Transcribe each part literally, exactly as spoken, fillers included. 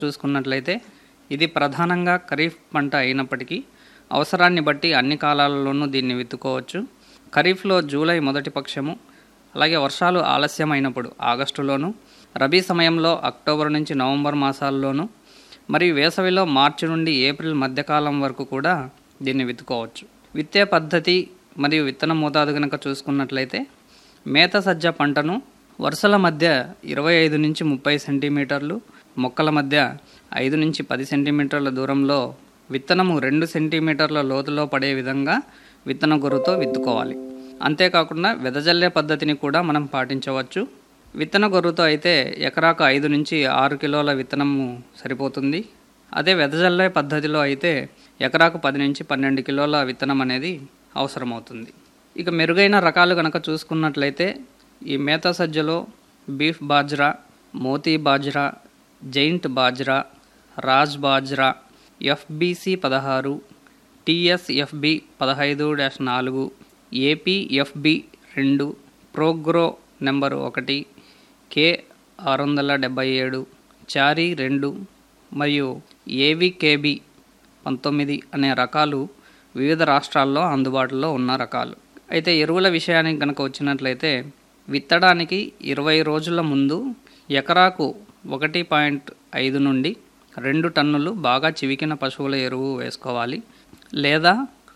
చూసుకున్నట్లయితే ఇది ప్రధానంగా ఖరీఫ్ పంట అయినప్పటికీ అవసరాన్ని బట్టి అన్ని కాలాలలోనూ దీన్ని విత్తుకోవచ్చు. ఖరీఫ్లో జూలై మొదటి పక్షము, అలాగే వర్షాలు ఆలస్యమైనప్పుడు ఆగస్టులోను, రబీ సమయంలో అక్టోబర్ నుంచి నవంబర్ మాసాల్లోనూ, మరియు వేసవిలో మార్చి నుండి ఏప్రిల్ మధ్యకాలం వరకు కూడా దీన్ని విత్తుకోవచ్చు. విత్తే పద్ధతి మరియు విత్తన మోతాదు కనుక చూసుకున్నట్లయితే మేత సజ్జ పంటను వరుసల మధ్య ఇరవై ఐదు నుంచి ముప్పై సెంటీమీటర్లు, మొక్కల మధ్య ఐదు నుంచి పది సెంటీమీటర్ల దూరంలో విత్తనము రెండు సెంటీమీటర్ల లోతులో పడే విధంగా విత్తన గొర్రుతో విత్తుకోవాలి. అంతేకాకుండా వెదజల్లే పద్ధతిని కూడా మనం పాటించవచ్చు. విత్తన గొర్రుతో అయితే ఎకరాకు ఐదు నుంచి ఆరు కిలోల విత్తనము సరిపోతుంది. అదే వెదజల్లే పద్ధతిలో అయితే ఎకరాకు పది నుంచి పన్నెండు కిలోల విత్తనం అనేది అవసరమవుతుంది. ఇక మెరుగైన రకాలు కనుక చూసుకున్నట్లయితే ఈ మేత సజ్జలో beef bajra, Moti bajra, giant bajra, Raj bajra, FBC పదహారు, టిఎస్ఎఫ్బి పదహైదు డాష్ నాలుగు, ఏపీఎఫ్బి రెండు, ప్రోగ్రో నెంబరు ఒకటి, కే ఆరు వందల డెబ్బై ఏడు, చారీ రెండు మరియు ఏవికేబి పంతొమ్మిది అనే రకాలు వివిధ రాష్ట్రాల్లో అందుబాటులో ఉన్న రకాలు. అయితే ఎరువుల విషయానికి కనుక వచ్చినట్లయితే విత్తడానికి ఇరవై రోజుల ముందు ఎకరాకు ఒకటి పాయింట్ ఐదు నుండి రెండు టన్నులు బాగా చివికిన పశువుల ఎరువు వేసుకోవాలి. లేదా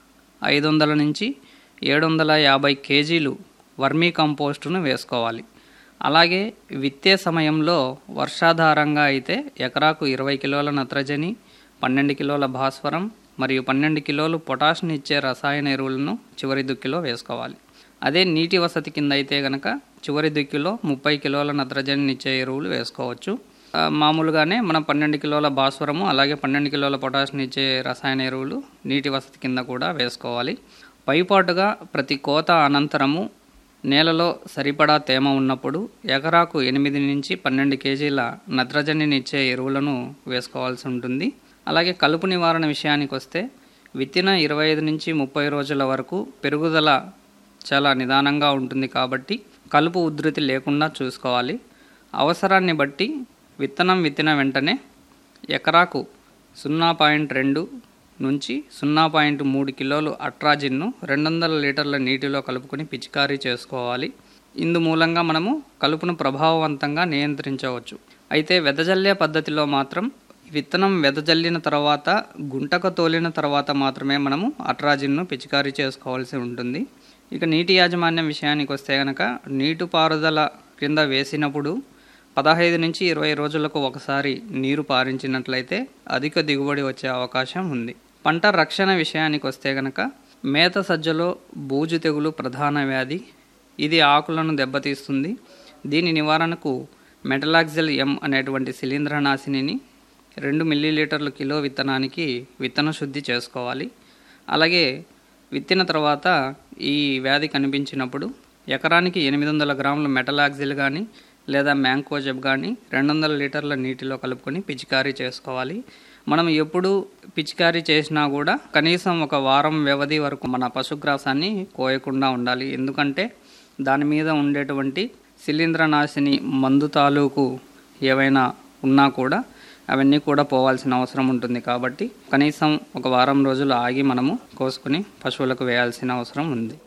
ఐదు వందల నుంచి ఏడు వందల యాభై కేజీలు వర్మీ కంపోస్టును వేసుకోవాలి. అలాగే విత్తే సమయంలో వర్షాధారంగా అయితే ఎకరాకు ఇరవై కిలోల నత్రజని, పన్నెండు కిలోల భాస్వరం మరియు పన్నెండు కిలోలు పొటాషియం ఇచ్చే రసాయన ఎరువులను చివరి దుక్కిలో వేసుకోవాలి. అదే నీటి వసతి కింద అయితే కనుక చివరి దుక్కిలో ముప్పై కిలోల నత్రజని ఇచ్చే ఎరువులు వేసుకోవచ్చు. మామూలుగానే మనం పన్నెండు కిలోల భాస్వరము అలాగే పన్నెండు కిలోల పొటాషియం ఇచ్చే రసాయన ఎరువులు నీటి వసతి కింద కూడా వేసుకోవాలి. పైపాటుగా ప్రతి కోత అనంతరము నేలలో సరిపడా తేమ ఉన్నప్పుడు ఎకరాకు ఎనిమిది నుంచి పన్నెండు కేజీల నత్రజనినిచ్చే ఎరువులను వేసుకోవాల్సి ఉంటుంది. అలాగే కలుపు నివారణ విషయానికి వస్తే విత్తిన ఇరవై ఐదు నుంచి ముప్పై రోజుల వరకు పెరుగుదల చాలా నిదానంగా ఉంటుంది కాబట్టి కలుపు ఉధృతి లేకుండా చూసుకోవాలి. అవసరాన్ని బట్టి విత్తనం విత్తిన వెంటనే ఎకరాకు సున్నా పాయింట్ రెండు నుంచి సున్నా పాయింట్ మూడు కిలోలు అట్రాజిన్ను రెండు వందల లీటర్ల నీటిలో కలుపుకొని పిచికారీ చేసుకోవాలి. ఇందు మూలంగా మనము కలుపును ప్రభావవంతంగా నియంత్రించవచ్చు. అయితే వెదజల్లే పద్ధతిలో మాత్రం విత్తనం వెదజల్లిన తర్వాత గుంటక తోలిన తర్వాత మాత్రమే మనము అట్రాజిన్ను పిచికారీ చేసుకోవాల్సి ఉంటుంది. ఇక నీటి యాజమాన్యం విషయానికి వస్తే కనుక నీటిపారుదల కింద వేసినప్పుడు పదహైదు నుంచి ఇరవై రోజులకు ఒకసారి నీరు పారించినట్లయితే అధిక దిగుబడి వచ్చే అవకాశం ఉంది. పంట రక్షణ విషయానికి వస్తే కనుక మేత సజ్జలో బూజు తెగులు ప్రధాన వ్యాధి. ఇది ఆకులను దెబ్బతీస్తుంది. దీని నివారణకు మెటలాక్సిల్ ఎం అనేటువంటి శిలీంద్రనాశినిని రెండు మిల్లీలీటర్లు కిలో విత్తనానికి విత్తన శుద్ధి చేసుకోవాలి. అలాగే విత్తిన తర్వాత ఈ వ్యాధి కనిపించినప్పుడు ఎకరానికి ఎనిమిది వందల గ్రాముల మెటలాక్సిల్ కానీ లేదా మ్యాంకోజెబ్ కానీ రెండు వందల లీటర్ల నీటిలో కలుపుకొని పిచికారీ చేసుకోవాలి. మనం ఎప్పుడు పిచికారీ చేసినా కూడా కనీసం ఒక వారం వ్యవధి వరకు మన పశుగ్రాసాన్ని కోయకుండా ఉండాలి. ఎందుకంటే దాని మీద ఉండేటువంటి శిలీంద్రనాశిని మందు తాలూకు ఏవైనా ఉన్నా కూడా అవన్నీ కూడా పోవాల్సిన అవసరం ఉంటుంది. కాబట్టి కనీసం ఒక వారం రోజులు ఆగి మనము కోసుకుని పశువులకు వేయాల్సిన అవసరం ఉంది.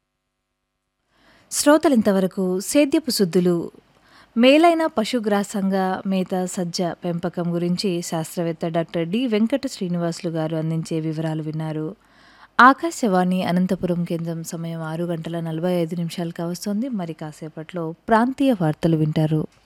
శ్రోతలింతవరకు సేద్యపు శుద్ధులు మేలైన పశుగ్రాసంగా మేత సజ్జ పెంపకం గురించి శాస్త్రవేత్త డాక్టర్ డి వెంకట శ్రీనివాసులు గారు అందించే వివరాలు విన్నారు. ఆకాశవాణి అనంతపురం కేంద్రం సమయం ఆరు గంటల నలభై ఐదు నిమిషాలు కావస్తోంది. మరి కాసేపట్లో ప్రాంతీయ వార్తలు వింటారు.